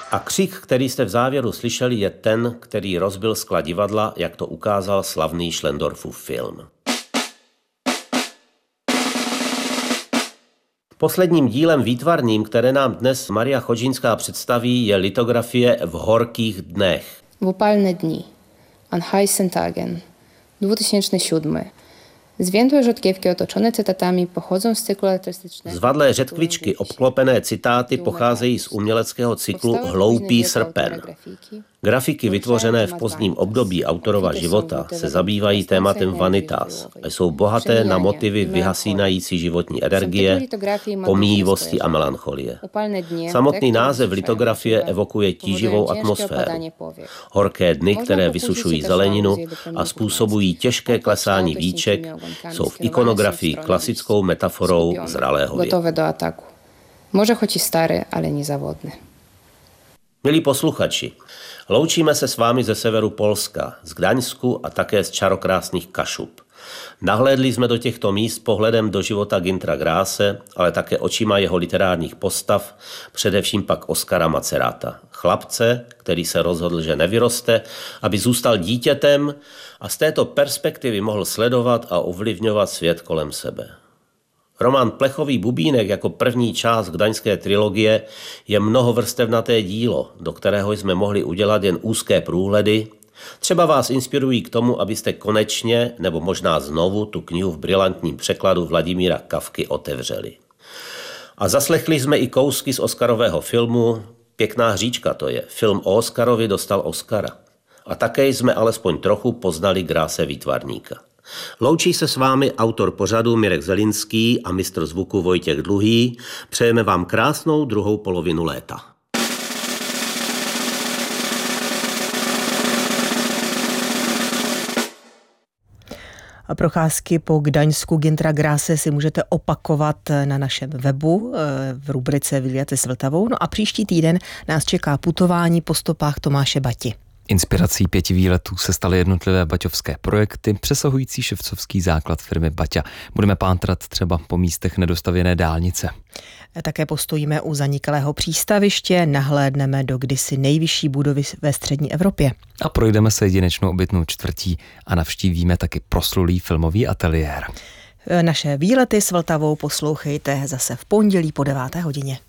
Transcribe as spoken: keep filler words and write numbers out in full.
A křik, který jste v závěru slyšeli, je ten, který rozbil skla divadla, jak to ukázal slavný Schlendorfův film. Posledním dílem výtvarným, které nám dnes Maria Chodžinská představí, je litografie V horkých dnech. V upalné dni. An heißen Tagen. dwa tysiące siódmy. Zwiędłe rzodkiewki otoczone cytatami pochodzą z cyklu elektrystycznego. Zvadlé řetkvičky obklopené citáty pocházejí z uměleckého cyklu Hloupý srpen. Grafiky vytvořené v pozdním období autorova života se zabývají tématem vanitas a jsou bohaté na motivy vyhasínající životní energie, pomíjivosti a melancholie. Samotný název litografie evokuje tíživou atmosféru. Horké dny, které vysušují zeleninu a způsobují těžké klesání víček, jsou v ikonografii klasickou metaforou zralého věku. Gotowe do ataku. Może choć i stare, ale niezawodne. Milí posluchači, loučíme se s vámi ze severu Polska, z Gdaňsku a také z čarokrásných Kašub. Nahlédli jsme do těchto míst pohledem do života Günthera Grasse, ale také očima jeho literárních postav, především pak Oskara Maceráta. Chlapce, který se rozhodl, že nevyroste, aby zůstal dítětem a z této perspektivy mohl sledovat a ovlivňovat svět kolem sebe. Román Plechový bubínek jako první část gdaňské trilogie je mnohovrstevnaté dílo, do kterého jsme mohli udělat jen úzké průhledy. Třeba vás inspirují k tomu, abyste konečně, nebo možná znovu, tu knihu v brilantním překladu Vladimíra Kafky otevřeli. A zaslechli jsme i kousky z Oscarového filmu. Pěkná hříčka to je. Film o Oscarovi dostal Oscara. A také jsme alespoň trochu poznali Grasse výtvarníka. Loučí se s vámi autor pořadu Mirek Zelinský a mistr zvuku Vojtěch Dluhý. Přejeme vám krásnou druhou polovinu léta. A procházky po Gdaňsku Günthera Grasse si můžete opakovat na našem webu v rubrice Výlety s Vltavou. No a příští týden nás čeká putování po stopách Tomáše Bati. Inspirací pěti výletů se staly jednotlivé baťovské projekty, přesahující ševcovský základ firmy Baťa. Budeme pátrat třeba po místech nedostavěné dálnice. Také postojíme u zaniklého přístaviště, nahlédneme do kdysi nejvyšší budovy ve střední Evropě. A projdeme se jedinečnou obytnou čtvrtí a navštívíme taky proslulý filmový ateliér. Naše výlety s Vltavou poslouchejte zase v pondělí po deváté hodině.